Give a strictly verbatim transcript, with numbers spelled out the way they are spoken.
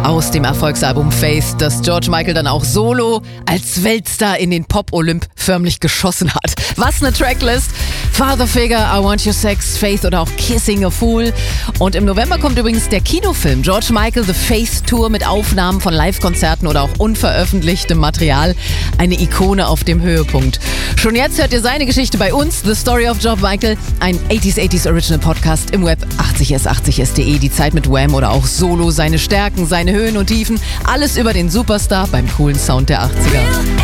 Aus dem Erfolgsalbum Faith, das George Michael dann auch solo als Weltstar in den Pop-Olymp förmlich geschossen hat. Was eine Tracklist! Father Figure, I Want Your Sex, Faith oder auch Kissing a Fool. Und im November kommt übrigens der Kinofilm George Michael The Faith Tour mit Aufnahmen von Live-Konzerten oder auch unveröffentlichtem Material. Eine Ikone auf dem Höhepunkt. Schon jetzt hört ihr seine Geschichte bei uns, The Story of George Michael, ein achtziger achtziger Original Podcast im Web achtzig s achtzig s punkt de. Die Zeit mit Wham oder auch Solo, seine Stärken, seine Höhen und Tiefen, alles über den Superstar beim coolen Sound der achtziger.